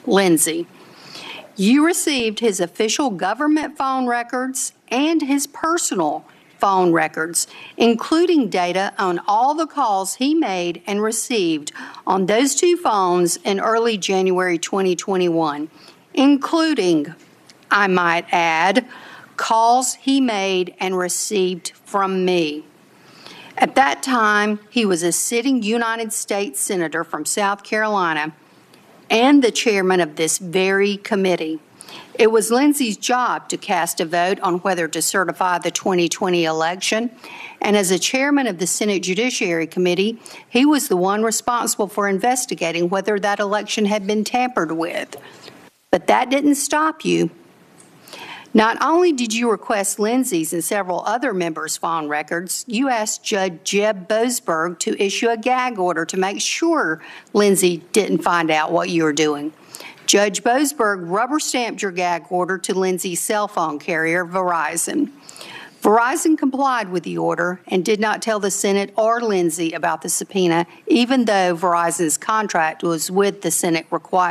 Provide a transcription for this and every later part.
Lindsey. You received his official government phone records and his personal phone records, including data on all the calls he made and received on those two phones in early January 2021, including, I might add, calls he made and received from me. At that time, he was a sitting United States Senator from South Carolina and the chairman of this very committee. It was Lindsey's job to cast a vote on whether to certify the 2020 election, and as a chairman of the Senate Judiciary Committee, he was the one responsible for investigating whether that election had been tampered with. But that didn't stop you. Not only did you request Lindsey's and several other members' phone records, you asked Judge Jeb Boasberg to issue a gag order to make sure Lindsey didn't find out what you were doing. Judge Boasberg rubber-stamped your gag order to Lindsey's cell phone carrier, Verizon. Verizon complied with the order and did not tell the Senate or Lindsey about the subpoena, even though Verizon's contract with the Senate required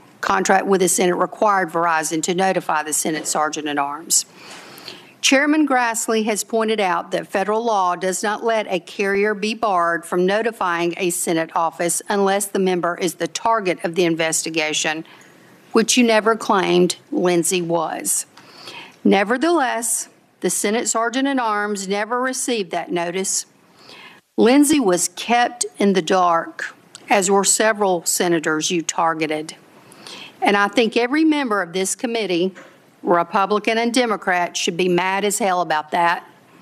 Verizon to notify the Senate Sergeant-at-Arms. Chairman Grassley has pointed out that federal law does not let a carrier be barred from notifying a Senate office unless the member is the target of the investigation, which you never claimed Lindsey was. Nevertheless, the Senate Sergeant-at-Arms never received that notice. Lindsey was kept in the dark, as were several senators you targeted. And I think every member of this committee, Republican and Democrat, should be mad as hell about that.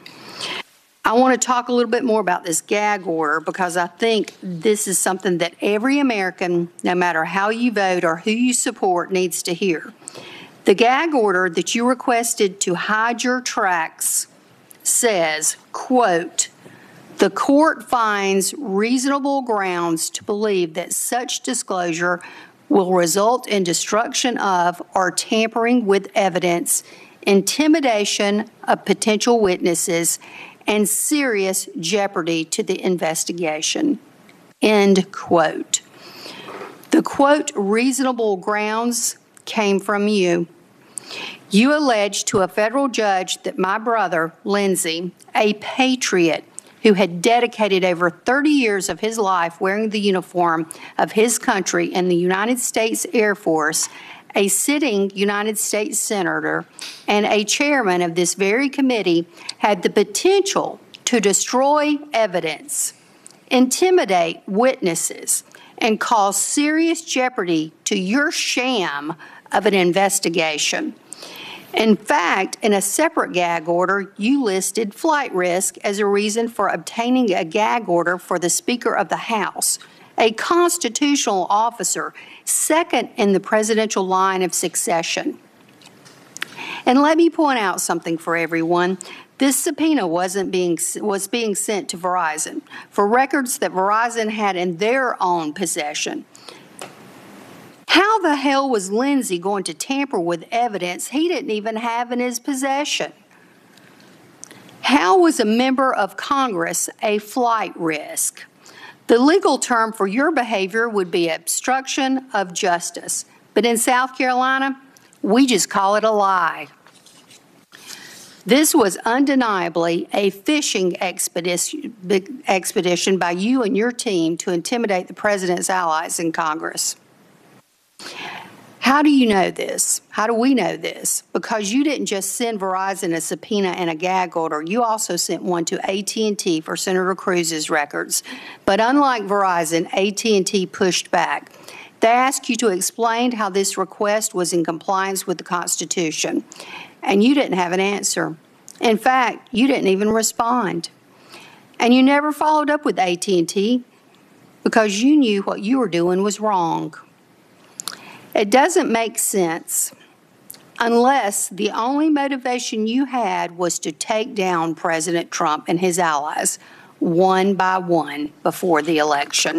I want to talk a little bit more about this gag order because I think this is something that every American, no matter how you vote or who you support, needs to hear. The gag order that you requested to hide your tracks says, quote, "The court finds reasonable grounds to believe that such disclosure will result in destruction of or tampering with evidence, intimidation of potential witnesses, and serious jeopardy to the investigation." End quote. The quote, "reasonable grounds" came from you. You alleged to a federal judge that my brother, Lindsey, a patriot who had dedicated over 30 years of his life wearing the uniform of his country in the United States Air Force, a sitting United States Senator, and a chairman of this very committee, had the potential to destroy evidence, intimidate witnesses, and cause serious jeopardy to your sham of an investigation. In fact, in a separate gag order, you listed flight risk as a reason for obtaining a gag order for the Speaker of the House, a constitutional officer, second in the presidential line of succession. And let me point out something for everyone. This subpoena was being sent to Verizon for records that Verizon had in their own possession. How the hell was Lindsey going to tamper with evidence he didn't even have in his possession? How was a member of Congress a flight risk? The legal term for your behavior would be obstruction of justice, but in South Carolina, we just call it a lie. This was undeniably a fishing expedition by you and your team to intimidate the president's allies in Congress. How do you know this? How do we know this? Because you didn't just send Verizon a subpoena and a gag order. You also sent one to AT&T for Senator Cruz's records. But unlike Verizon, AT&T pushed back. They asked you to explain how this request was in compliance with the Constitution, and you didn't have an answer. In fact, you didn't even respond. And you never followed up with AT&T because you knew what you were doing was wrong. It doesn't make sense unless the only motivation you had was to take down President Trump and his allies one by one before the election.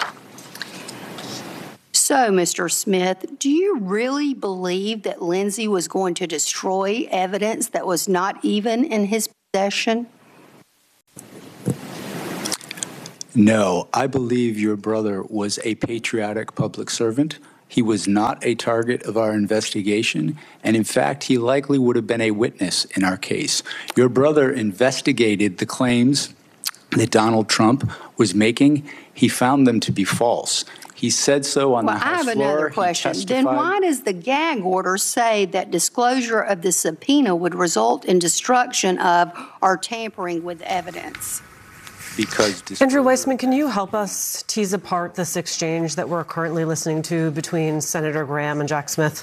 So, Mr. Smith, do you really believe that Lindsey was going to destroy evidence that was not even in his possession? No, I believe your brother was a patriotic public servant He was not a target of our investigation, and in fact, he likely would have been a witness in our case. Your brother investigated the claims that Donald Trump was making. He found them to be false. He said so on the House floor. I have another question. Then why does the gag order say that disclosure of the subpoena would result in destruction of or tampering with evidence? Because Andrew Weissmann, can you help us tease apart this exchange that we're currently listening to between Senator Graham and Jack Smith?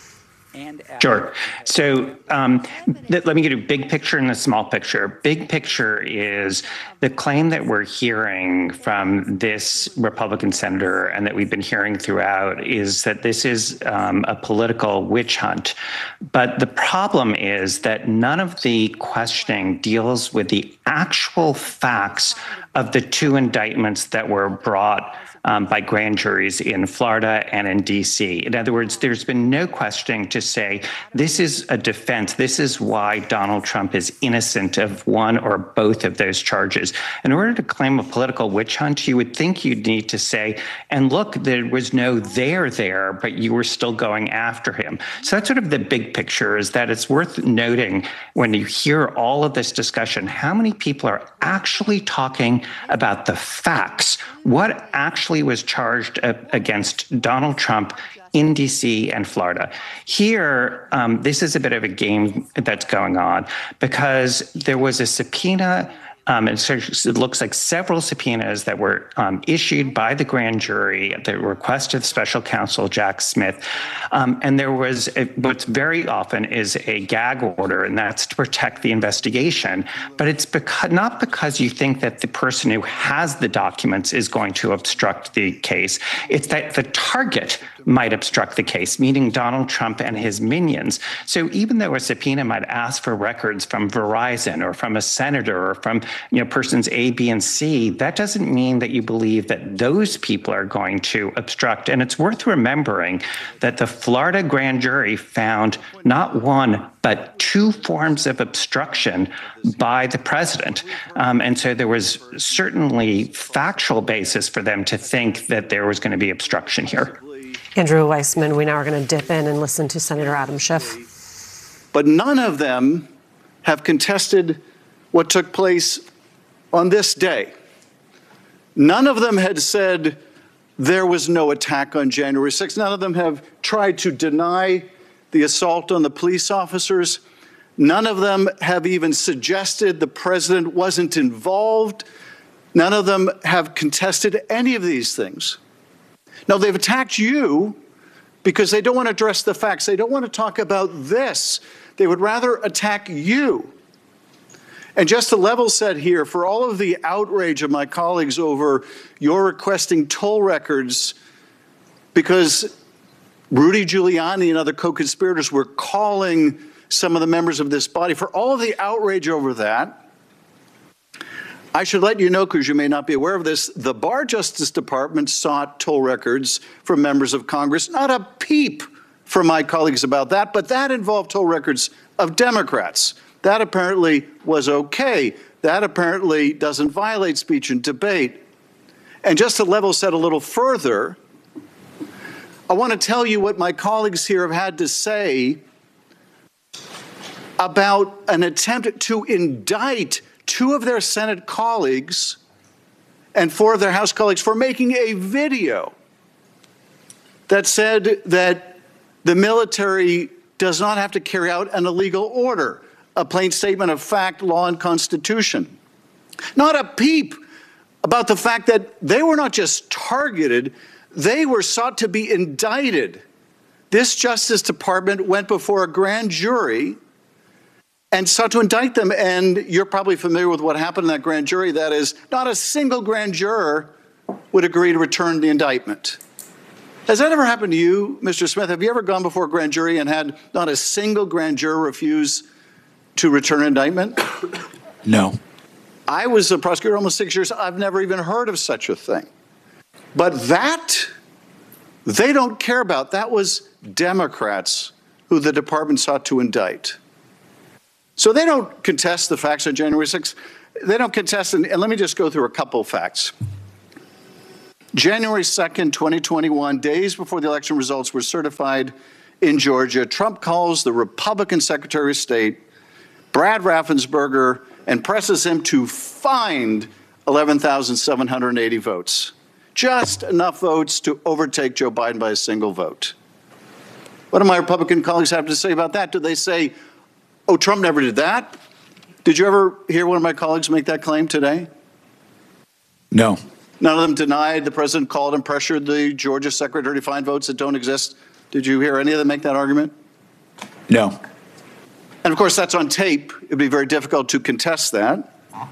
Sure. So let me get a big picture and a small picture. Big picture is the claim that we're hearing from this Republican senator and that we've been hearing throughout is that this is a political witch hunt. But the problem is that none of the questioning deals with the actual facts of the two indictments that were brought by grand juries in Florida and in D.C. In other words, there's been no questioning to say this is a defense. This is why Donald Trump is innocent of one or both of those charges. In order to claim a political witch hunt, you would think you'd need to say, and look, there was no there, but you were still going after him. So that's sort of the big picture, is that it's worth noting when you hear all of this discussion, how many people are actually talking about the facts, what actually was charged against Donald Trump in D.C. and Florida. Here, this is a bit of a game that's going on because there was a subpoena. It looks like several subpoenas that were issued by the grand jury at the request of special counsel Jack Smith. And there was what's very often is a gag order, and that's to protect the investigation. But it's not because you think that the person who has the documents is going to obstruct the case. It's that the target might obstruct the case, meaning Donald Trump and his minions. So even though a subpoena might ask for records from Verizon or from a senator or from persons A, B, and C, that doesn't mean that you believe that those people are going to obstruct. And it's worth remembering that the Florida grand jury found not one, but two forms of obstruction by the president. And so there was certainly factual basis for them to think that there was going to be obstruction here. Andrew Weissmann, we now are going to dip in and listen to Senator Adam Schiff. But none of them have contested what took place on this day. None of them had said there was no attack on January 6th. None of them have tried to deny the assault on the police officers. None of them have even suggested the president wasn't involved. None of them have contested any of these things. No, they've attacked you because they don't want to address the facts. They don't want to talk about this. They would rather attack you. And just to level set here, for all of the outrage of my colleagues over your requesting toll records because Rudy Giuliani and other co-conspirators were calling some of the members of this body, for all of the outrage over that, I should let you know, because you may not be aware of this, the Barr Justice Department sought toll records from members of Congress. Not a peep from my colleagues about that, but that involved toll records of Democrats. That apparently was okay. That apparently doesn't violate speech and debate. And just to level set a little further, I want to tell you what my colleagues here have had to say about an attempt to indict two of their Senate colleagues and four of their House colleagues for making a video that said that the military does not have to carry out an illegal order, a plain statement of fact, law, and Constitution. Not a peep about the fact that they were not just targeted, they were sought to be indicted. This Justice Department went before a grand jury and sought to indict them. And you're probably familiar with what happened in that grand jury. That is, not a single grand juror would agree to return the indictment. Has that ever happened to you, Mr. Smith? Have you ever gone before a grand jury and had not a single grand juror refuse to return an indictment? No. I was a prosecutor almost 6 years. I've never even heard of such a thing. But that, they don't care about. That was Democrats who the department sought to indict. So they don't contest the facts on January 6th. They don't contest, and let me just go through a couple facts. January 2nd, 2021, days before the election results were certified in Georgia, Trump calls the Republican Secretary of State, Brad Raffensperger, and presses him to find 11,780 votes. Just enough votes to overtake Joe Biden by a single vote. What do my Republican colleagues have to say about that? Do they say, oh, Trump never did that? Did you ever hear one of my colleagues make that claim today? No. None of them denied the president called and pressured the Georgia secretary to find votes that don't exist. Did you hear any of them make that argument? No. And of course, that's on tape. It'd be very difficult to contest that.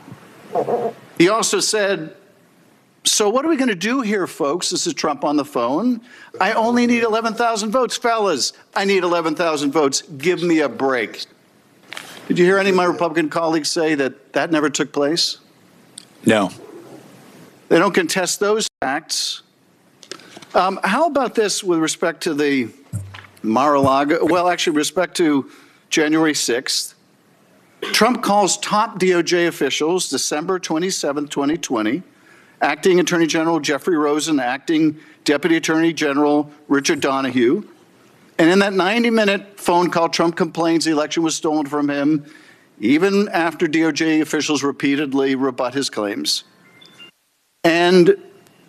He also said, so what are we going to do here, folks? This is Trump on the phone. I only need 11,000 votes. Fellas, I need 11,000 votes. Give me a break. Did you hear any of my Republican colleagues say that that never took place? No. They don't contest those facts. How about this with respect to the Mar-a-Lago? Well, actually, with respect to January 6th, Trump calls top DOJ officials December 27, 2020, Acting Attorney General Jeffrey Rosen, Acting Deputy Attorney General Richard Donahue. And in that 90-minute phone call, Trump complains the election was stolen from him, even after DOJ officials repeatedly rebut his claims. And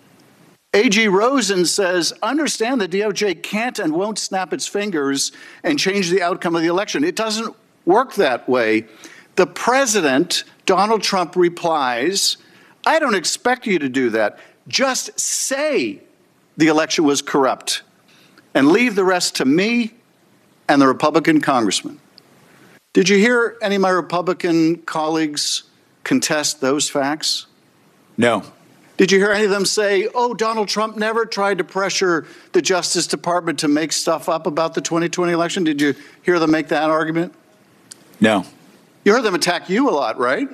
AG Rosen says, understand that DOJ can't and won't snap its fingers and change the outcome of the election. It doesn't work that way. The president, Donald Trump, replies, I don't expect you to do that. Just say the election was corrupt and leave the rest to me and the Republican congressman. Did you hear any of my Republican colleagues contest those facts? No. Did you hear any of them say, oh, Donald Trump never tried to pressure the Justice Department to make stuff up about the 2020 election? Did you hear them make that argument? No. You heard them attack you a lot, right?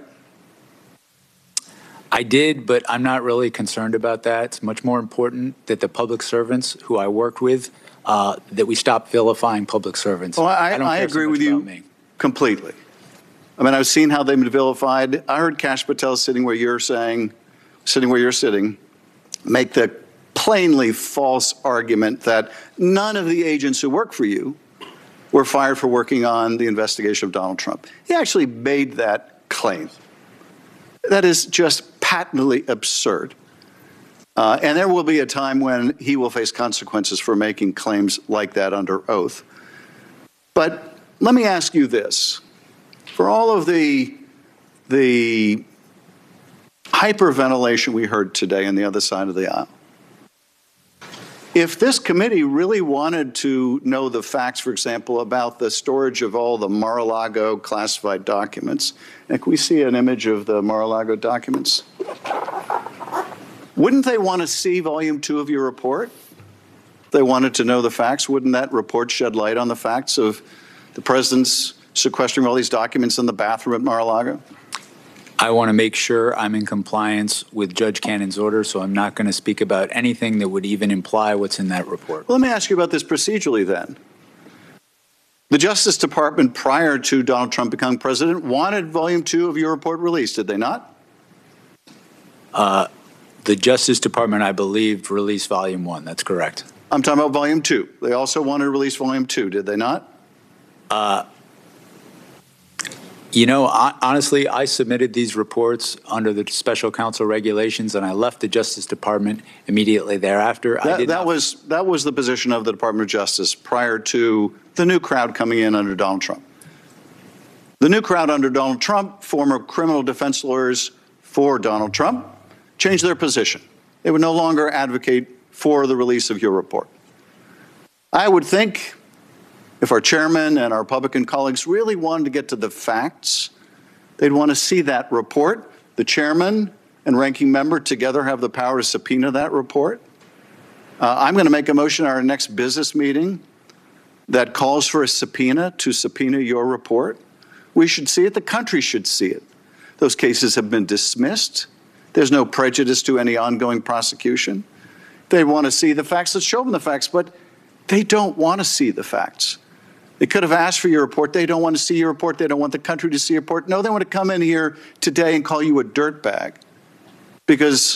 I did, but I'm not really concerned about that. It's much more important that the public servants who I worked with, that we stop vilifying public servants. Well, I don't I care so agree much with you about me. completely. I mean, I've seen how they've been vilified. I heard Kash Patel sitting where you're sitting, make the plainly false argument that none of the agents who work for you were fired for working on the investigation of Donald Trump. He actually made that claim. That is just patently absurd. And there will be a time when he will face consequences for making claims like that under oath. But let me ask you this. For all of the hyperventilation we heard today on the other side of the aisle, if this committee really wanted to know the facts, for example, about the storage of all the Mar-a-Lago classified documents, and can we see an image of the Mar-a-Lago documents? Wouldn't they want to see volume 2 of your report? If they wanted to know the facts, wouldn't that report shed light on the facts of the president's sequestering all these documents in the bathroom at Mar-a-Lago? I want to make sure I'm in compliance with Judge Cannon's order, so I'm not going to speak about anything that would even imply what's in that report. Well, let me ask you about this procedurally then. The Justice Department, prior to Donald Trump becoming president, wanted volume 2 of your report released, did they not? The Justice Department, I believe, released volume 1. That's correct. I'm talking about volume 2. They also wanted to release volume 2, did they not? You know, honestly, I submitted these reports under the special counsel regulations, and I left the Justice Department immediately thereafter. That was the position of the Department of Justice prior to the new crowd coming in under Donald Trump. The new crowd under Donald Trump, former criminal defense lawyers for Donald Trump, changed their position. They would no longer advocate for the release of your report. I would think if our chairman and our Republican colleagues really wanted to get to the facts, they'd want to see that report. The chairman and ranking member together have the power to subpoena that report. I'm going to make a motion at our next business meeting that calls for a subpoena to subpoena your report. We should see it. The country should see it. Those cases have been dismissed. There's no prejudice to any ongoing prosecution. They want to see the facts. Let's show them the facts, but they don't want to see the facts. They could have asked for your report. They don't want to see your report. They don't want the country to see your report. No, they want to come in here today and call you a dirtbag because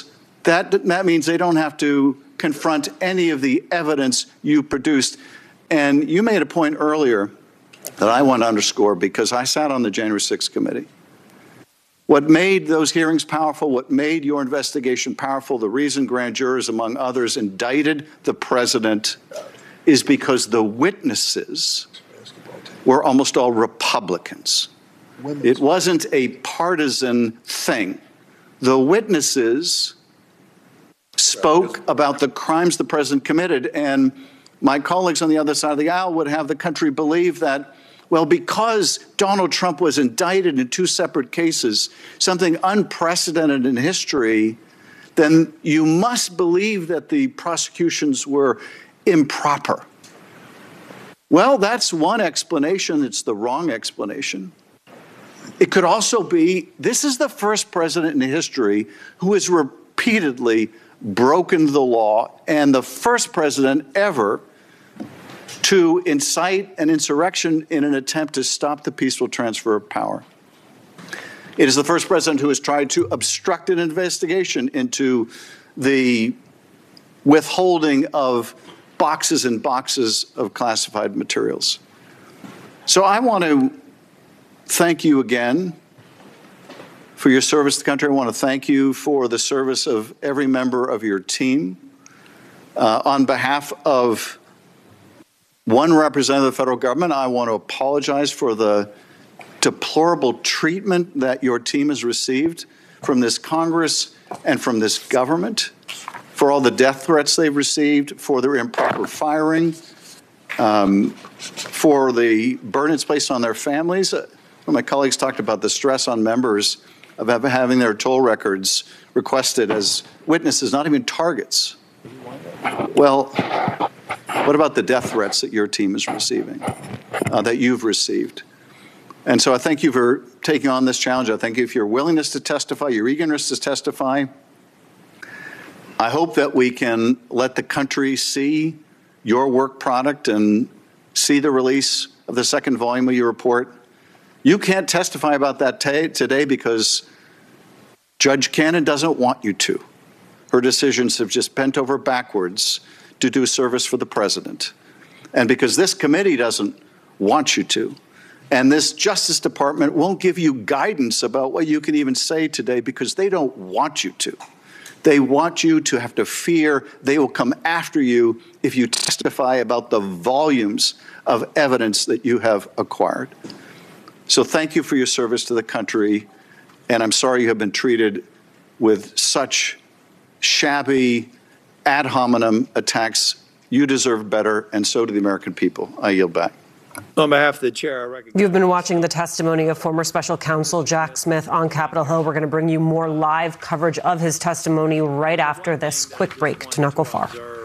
That means they don't have to confront any of the evidence you produced. And you made a point earlier that I want to underscore because I sat on the January 6th committee. What made those hearings powerful, what made your investigation powerful, the reason grand jurors, among others, indicted the president is because the witnesses were almost all Republicans. It wasn't a partisan thing. The witnesses spoke about the crimes the president committed, and my colleagues on the other side of the aisle would have the country believe that, well, because Donald Trump was indicted in 2 separate cases, something unprecedented in history, then you must believe that the prosecutions were improper. Well, that's one explanation. It's the wrong explanation. It could also be this is the first president in history who has repeatedly broken the law and the first president ever to incite an insurrection in an attempt to stop the peaceful transfer of power. It is the first president who has tried to obstruct an investigation into the withholding of boxes and boxes of classified materials. So I want to thank you again for your service to the country. I want to thank you for the service of every member of your team. On behalf of one representative of the federal government, I want to apologize for the deplorable treatment that your team has received from this Congress and from this government, for all the death threats they've received, for their improper firing, for the burdens placed on their families. One of my colleagues talked about the stress on members of having their toll records requested as witnesses, not even targets. Well, what about the death threats that your team is receiving, that you've received? And so I thank you for taking on this challenge. I thank you for your willingness to testify, your eagerness to testify. I hope that we can let the country see your work product and see the release of the second volume of your report. You can't testify about that today because Judge Cannon doesn't want you to. Her decisions have just bent over backwards to do service for the president. And because this committee doesn't want you to, and this Justice Department won't give you guidance about what you can even say today because they don't want you to. They want you to have to fear they will come after you if you testify about the volumes of evidence that you have acquired. So thank you for your service to the country, and I'm sorry you have been treated with such shabby, ad hominem attacks. You deserve better, and so do the American people. I yield back. On behalf of the chair, I recognize. You've been watching the testimony of former special counsel Jack Smith on Capitol Hill. We're going to bring you more live coverage of his testimony right after this quick break. Do not go far.